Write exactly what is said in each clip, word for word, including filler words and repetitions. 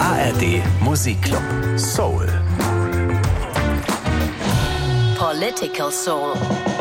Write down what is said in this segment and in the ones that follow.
A R D Musikclub Soul. Political Soul.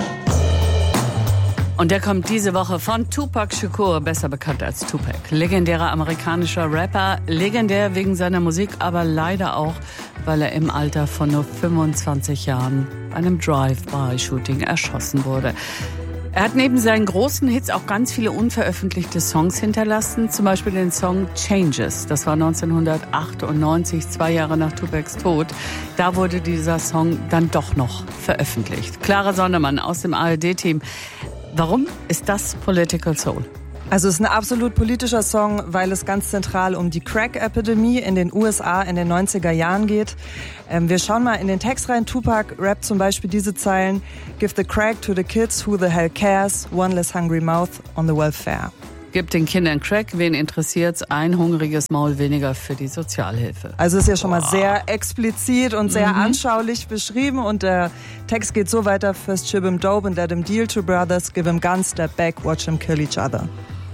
Und der kommt diese Woche von Tupac Shakur, besser bekannt als Tupac. Legendärer amerikanischer Rapper, legendär wegen seiner Musik, aber leider auch, weil er im Alter von nur fünfundzwanzig Jahren bei einem Drive-by-Shooting erschossen wurde. Er hat neben seinen großen Hits auch ganz viele unveröffentlichte Songs hinterlassen, zum Beispiel den Song Changes. Das war neunzehnhundertachtundneunzig, zwei Jahre nach Tupacs Tod. Da wurde dieser Song dann doch noch veröffentlicht. Clara Sondermann aus dem A R D-Team. Warum ist das Political Soul? Also es ist ein absolut politischer Song, weil es ganz zentral um die Crack-Epidemie in den U S A in den neunziger Jahren geht. Ähm, wir schauen mal in den Text rein. Tupac rappt zum Beispiel diese Zeilen: Give the crack to the kids, who the hell cares? One less hungry mouth on the welfare. Gibt den Kindern Crack, wen interessiert's? Ein hungriges Maul weniger für die Sozialhilfe. Also ist ja schon mal sehr explizit und sehr mhm. anschaulich beschrieben. Und der Text geht so weiter: First ship him dope and let him deal to brothers. Give him guns, step back, watch him kill each other.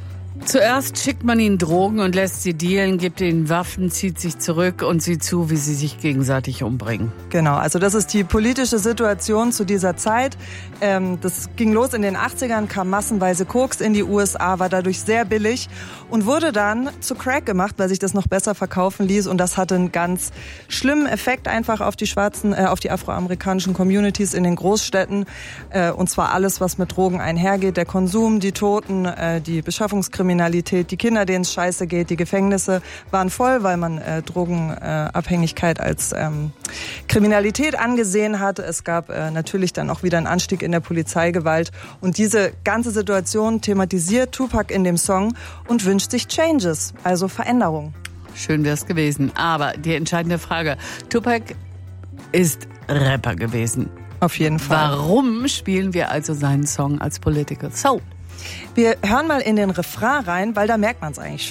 Zuerst schickt man ihnen Drogen und lässt sie dealen, gibt ihnen Waffen, zieht sich zurück und sieht zu, wie sie sich gegenseitig umbringen. Genau, also das ist die politische Situation zu dieser Zeit. Ähm, das ging los in den achtzigern, kam massenweise Koks in die U S A, war dadurch sehr billig und wurde dann zu Crack gemacht, weil sich das noch besser verkaufen ließ. Und das hatte einen ganz schlimmen Effekt einfach auf die schwarzen, äh, auf die afroamerikanischen Communities in den Großstädten. Äh, und zwar alles, was mit Drogen einhergeht: der Konsum, die Toten, äh, die Beschaffungskriminalität. Die Kinder, denen es scheiße geht, die Gefängnisse waren voll, weil man äh, Drogenabhängigkeit äh, als ähm, Kriminalität angesehen hat. Es gab äh, natürlich dann auch wieder einen Anstieg in der Polizeigewalt. Und diese ganze Situation thematisiert Tupac in dem Song und wünscht sich Changes, also Veränderung. Schön wär's gewesen. Aber die entscheidende Frage: Tupac ist Rapper gewesen. Auf jeden Fall. Warum spielen wir also seinen Song als Political Soul? Wir hören mal in den Refrain rein, weil da merkt man es eigentlich